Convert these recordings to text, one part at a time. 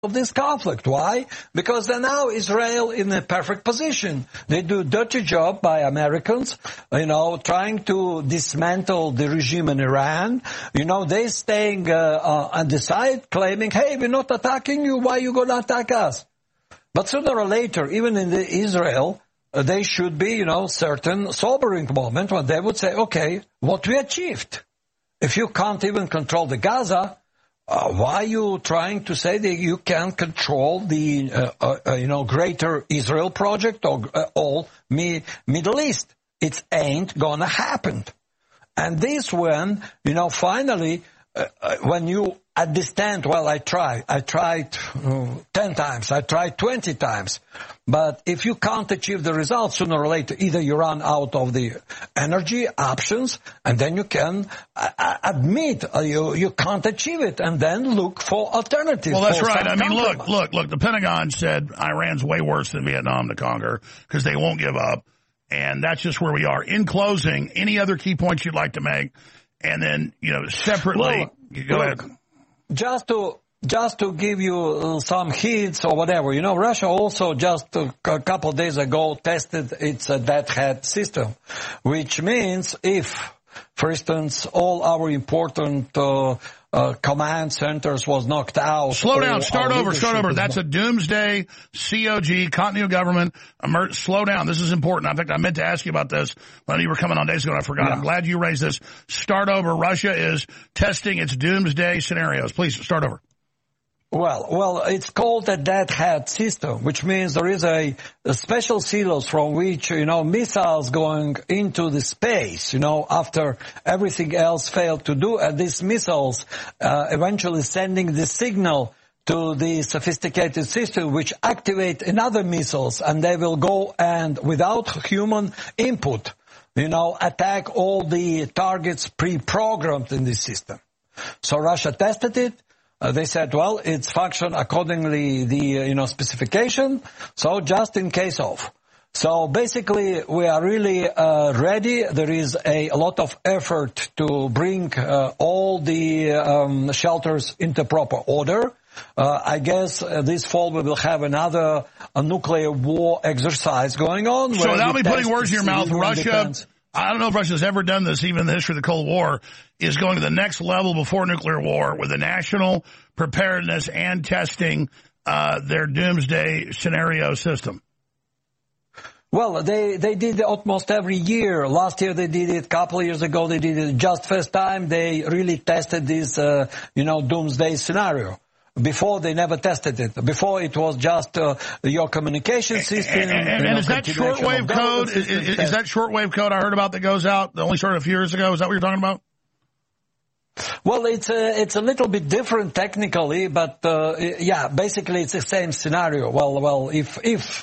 of this conflict. Why? Because they're now Israel in a perfect position. They do a dirty job by Americans, trying to dismantle the regime in Iran. They're staying on the side, claiming, hey, we're not attacking you. Why are you going to attack us? But sooner or later, even in Israel, there should be, certain sobering moment when they would say, okay, what we achieved. If you can't even control the Gaza, why are you trying to say that you can control the, greater Israel project or all Middle East? It ain't gonna happen. And this when, finally, when you understand, well, I tried 10 times, I tried 20 times. But if you can't achieve the results, sooner or later, either you run out of the energy options, and then you can admit you can't achieve it, and then look for alternatives. Well, that's right. I mean, look, the Pentagon said Iran's way worse than Vietnam to conquer because they won't give up, and that's just where we are. In closing, any other key points you'd like to make? And then, separately, go ahead. Just to give you some hints or whatever, Russia also just a couple of days ago tested its Dead Hat system, which means if, for instance, all our important command centers was knocked out. Slow down. Start over. That's a doomsday COG, continuity of government. Slow down. This is important. In fact, I meant to ask you about this when you were coming on days ago, and I forgot. Yeah. I'm glad you raised this. Start over. Russia is testing its doomsday scenarios. Please, start over. Well, it's called a Dead Hat system, which means there is a special silos from which, missiles going into the space, after everything else failed to do. And these missiles, eventually sending the signal to the sophisticated system, which activate another missiles, and they will go and without human input, attack all the targets pre-programmed in this system. So Russia tested it. They said, well, it's function accordingly the, specification. So just in case of. So basically we are really, ready. There is a lot of effort to bring, all the, shelters into proper order. I guess this fall we will have another nuclear war exercise going on. So without me putting words in your mouth, Russia, I don't know if Russia's ever done this, even in the history of the Cold War, is going to the next level before nuclear war with the national preparedness and testing their doomsday scenario system. Well, they did it almost every year. Last year they did it. A couple of years ago they did it. Just first time they really tested this, doomsday scenario. Before, they never tested it. Before, it was just your communication system. And is that shortwave code? Is that shortwave code I heard about that goes out that only started a few years ago? Is that what you're talking about? Well, it's a little bit different technically, but basically it's the same scenario. Well, if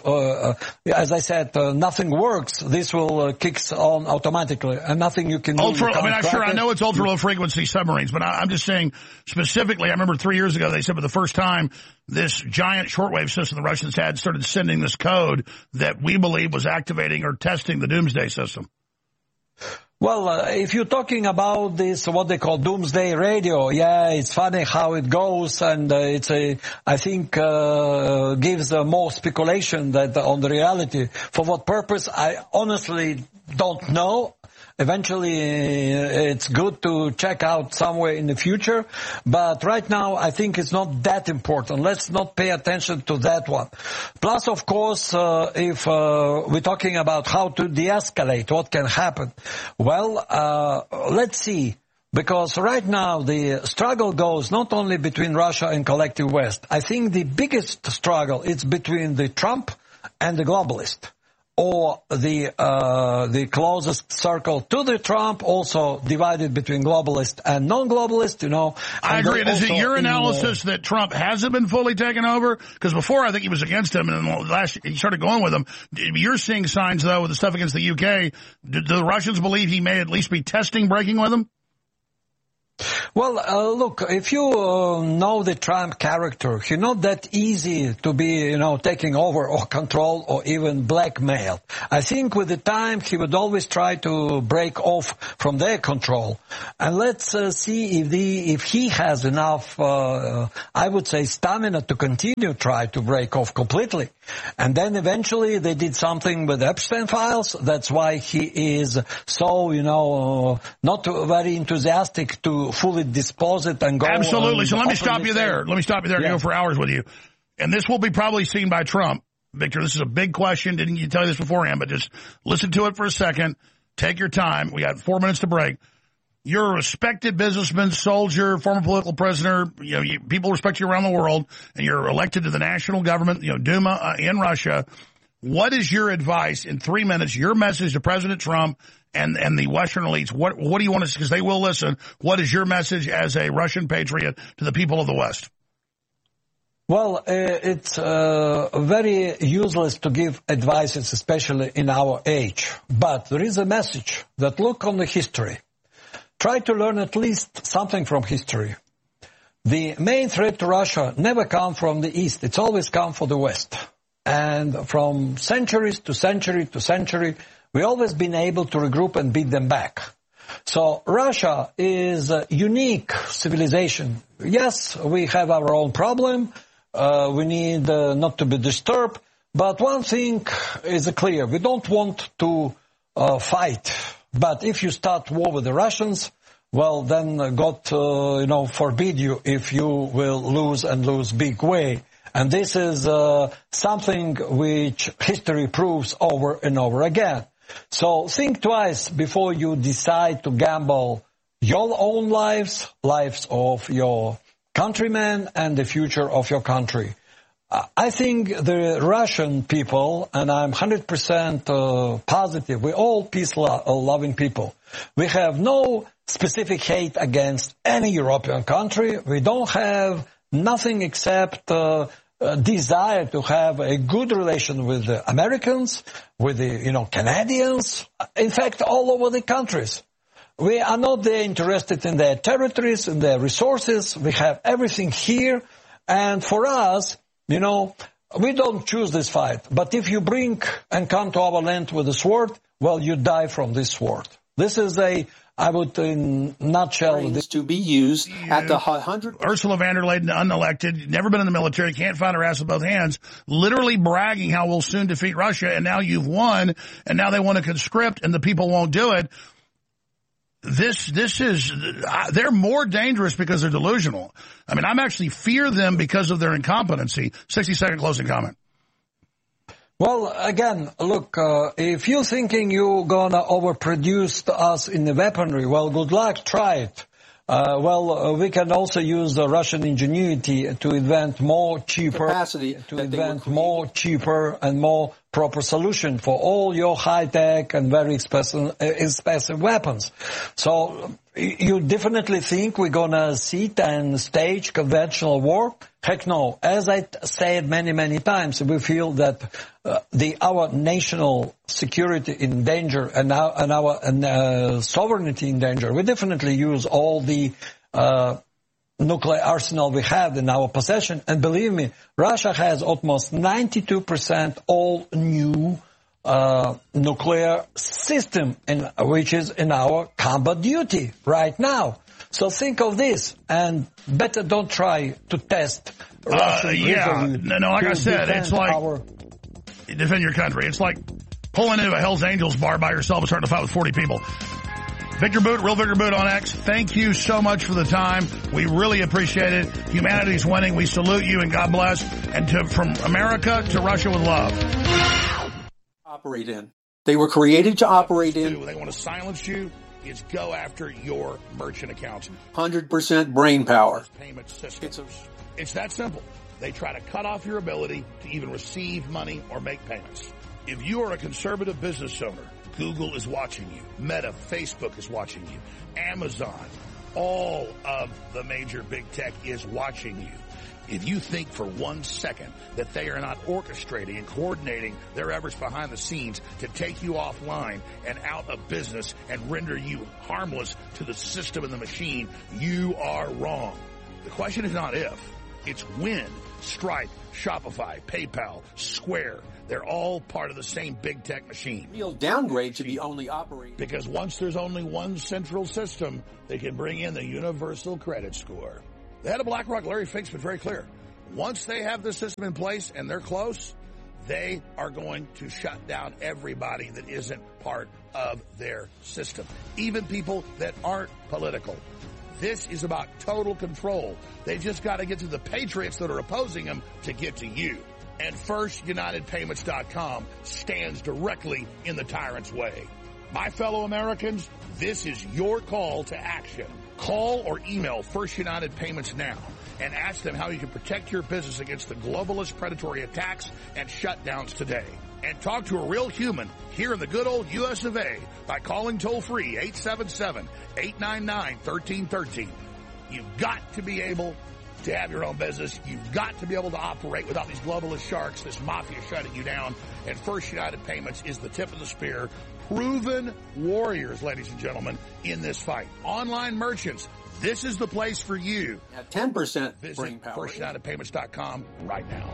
as I said, nothing works, this will kicks on automatically, and nothing you can do. I know it's ultra low frequency submarines, but I'm just saying specifically. I remember 3 years ago they said for the first time this giant shortwave system the Russians had started sending this code that we believe was activating or testing the doomsday system. Well, if you're talking about this, what they call doomsday radio, it's funny how it goes, and I think gives more speculation that on the reality. For what purpose, I honestly don't know. Eventually, it's good to check out somewhere in the future, but right now, I think it's not that important. Let's not pay attention to that one. Plus, of course, if we're talking about how to de-escalate, what can happen? Well, let's see. Because right now, the struggle goes not only between Russia and collective West. I think the biggest struggle is between the Trump and the globalist. Or the closest circle to the Trump, also divided between globalist and non-globalist, I agree. Is it your analysis that Trump hasn't been fully taken over? Because before I think he was against him, and then last he started going with him. You're seeing signs, though, with the stuff against the UK. Do the Russians believe he may at least be testing breaking with him? Well, look, if you know the Trump character, he's not that easy to be, taking over or control or even blackmail. I think with the time he would always try to break off from their control. And let's see if he has enough, I would say, stamina to continue try to break off completely. And then eventually they did something with Epstein files. That's why he is so, not very enthusiastic to fully dispose it and go. Absolutely. So let me stop you there. Let me stop you there. Yeah. Go for hours with you. And this will be probably seen by Trump. Victor, this is a big question. Didn't you tell you this beforehand? But just listen to it for a second. Take your time. We got 4 minutes to break. You're a respected businessman, soldier, former political prisoner. People respect you around the world, and you're elected to the national government, Duma in Russia. What is your advice in 3 minutes, your message to President Trump and the Western elites? What do you want to, because they will listen, what is your message as a Russian patriot to the people of the West? Well, it's very useless to give advices, especially in our age. But there is a message that look on the history. Try to learn at least something from history. The main threat to Russia never come from the East. It's always come from the West. And from centuries to century to century, we always been able to regroup and beat them back. So Russia is a unique civilization. Yes, we have our own problem. We need not to be disturbed. But one thing is clear. We don't want to fight. But if you start war with the Russians, well, then God, forbid you if you will lose big way. And this is something which history proves over and over again. So think twice before you decide to gamble your own lives of your countrymen, and the future of your country. I think the Russian people, and I'm 100% positive, we're all peace-loving people. We have no specific hate against any European country. We don't have nothing except desire to have a good relation with the Americans, with the Canadians, in fact, all over the countries. We are not there interested in their territories, in their resources. We have everything here. And for us, we don't choose this fight. But if you bring and come to our land with a sword, well, you die from this sword. This is I would, in a nutshell, to be used at the 100. Ursula von der Leyen, unelected, never been in the military, can't find her ass with both hands, literally bragging how we'll soon defeat Russia, and now you've won, and now they want to conscript, and the people won't do it. They're more dangerous because they're delusional. I mean, I'm actually fear them because of their incompetency. 60-second closing comment. Well, again, look, if you're thinking you're gonna overproduce us in the weaponry, well, good luck, try it. We can also use Russian ingenuity to invent more cheaper and more proper solution for all your high-tech and very expensive weapons. So you definitely think we're going to sit and stage conventional war? Heck no. As I said many, many times, we feel that our national security in danger and our sovereignty in danger. We definitely use all the nuclear arsenal we have in our possession. And believe me, Russia has almost 92% all new nuclear system, which is in our combat duty right now. So think of this, and better don't try to test Russian like I said, it's like defend your country. It's like pulling into a Hell's Angels bar by yourself and starting to fight with 40 people. Victor Bout, Real Victor Bout on X. Thank you so much for the time. We really appreciate it. Humanity's winning. We salute you and God bless. And from America to Russia with love. Operate in. They were created to operate in. They want to silence you. It's go after your merchant accounts. 100% brain power. Payment systems. It's that simple. They try to cut off your ability to even receive money or make payments. If you are a conservative business owner, Google is watching you. Meta, Facebook is watching you. Amazon, all of the major big tech is watching you. If you think for 1 second that they are not orchestrating and coordinating their efforts behind the scenes to take you offline and out of business and render you harmless to the system and the machine, you are wrong. The question is not if, it's when. Stripe, Shopify, PayPal, Square, they're all part of the same big tech machine. Real downgrade to be only operating. Because once there's only one central system, they can bring in the universal credit score. The head of BlackRock, Larry Fink's been very clear. Once they have this system in place and they're close, they are going to shut down everybody that isn't part of their system, even people that aren't political. This is about total control. They just got to get to the patriots that are opposing them to get to you. And FirstUnitedPayments.com stands directly in the tyrant's way. My fellow Americans, this is your call to action. Call or email First United Payments now and ask them how you can protect your business against the globalist predatory attacks and shutdowns today. And talk to a real human here in the good old U.S. of A. by calling toll-free 877-899-1313. You've got to be able to have your own business. You've got to be able to operate without these globalist sharks, this mafia shutting you down. And First United Payments is the tip of the spear. Proven warriors, ladies and gentlemen, in this fight. Online merchants, this is the place for you. At 10% Visit brain power. FirstUnitedPayments.com right now.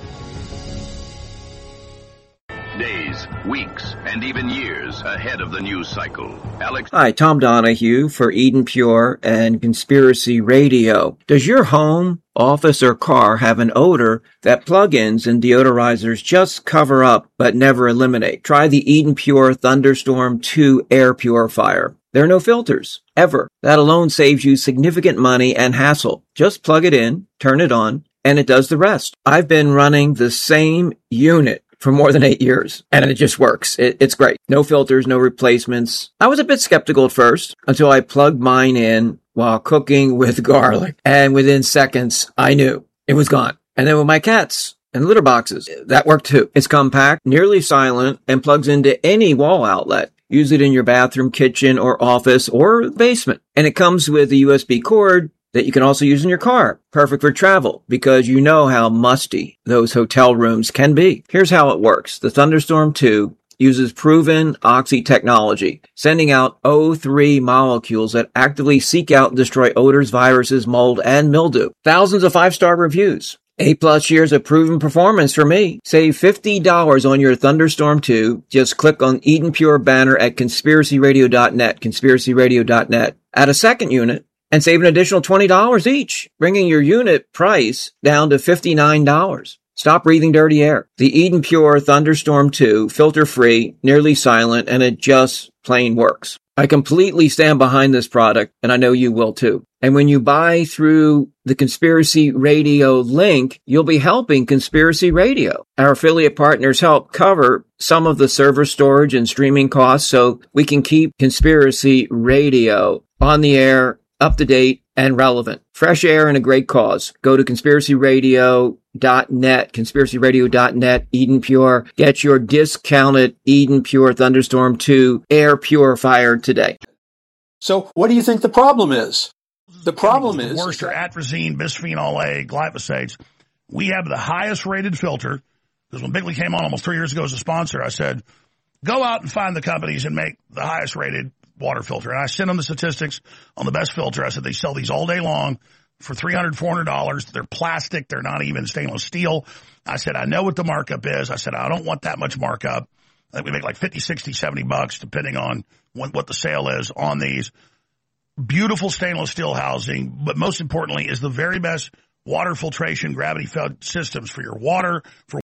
Days, weeks, and even years ahead of the news cycle. Alex. Hi, Tom Donahue for Eden Pure and Conspiracy Radio. Does your home, office, or car have an odor that plugins and deodorizers just cover up but never eliminate? Try the Eden Pure Thunderstorm 2 air purifier. There are no filters, ever. That alone saves you significant money and hassle. Just plug it in, turn it on, and it does the rest. I've been running the same unit for more than 8 years, and it just works. It's great. No filters, no replacements. I was a bit skeptical at first until I plugged mine in while cooking with garlic, and within seconds, I knew it was gone. And then with my cats and litter boxes, that worked too. It's compact, nearly silent, and plugs into any wall outlet. Use it in your bathroom, kitchen, or office, or basement. And it comes with a USB cord that you can also use in your car. Perfect for travel, because you know how musty those hotel rooms can be. Here's how it works. The Thunderstorm 2 uses proven oxy technology, sending out O3 molecules that actively seek out and destroy odors, viruses, mold, and mildew. Thousands of 5-star reviews. 8+ years of proven performance for me. Save $50 on your Thunderstorm 2. Just click on Eden Pure banner at conspiracyradio.net, conspiracyradio.net. Add a second unit and save an additional $20 each, bringing your unit price down to $59. Stop breathing dirty air. The Eden Pure Thunderstorm 2, filter-free, nearly silent, and it just plain works. I completely stand behind this product, and I know you will too. And when you buy through the Conspiracy Radio link, you'll be helping Conspiracy Radio. Our affiliate partners help cover some of the server storage and streaming costs so we can keep Conspiracy Radio on the air, up to date, and relevant. Fresh air and a great cause. Go to conspiracyradio.net, conspiracyradio.net, Eden Pure. Get your discounted Eden Pure Thunderstorm 2 air purifier today. So what do you think the problem is? The problem is... The worst are atrazine, bisphenol A, glyphosates. We have the highest rated filter, because when Bigley came on almost 3 years ago as a sponsor, I said, go out and find the companies and make the highest rated water filter. And I sent them the statistics on the best filter. I said, they sell these all day long for $300, $400. They're plastic. They're not even stainless steel. I said, I know what the markup is. I said, I don't want that much markup. I think we make like 50, 60, 70 bucks, depending on what the sale is on these. Beautiful stainless steel housing, but most importantly is the very best water filtration, gravity-fed systems for your water, for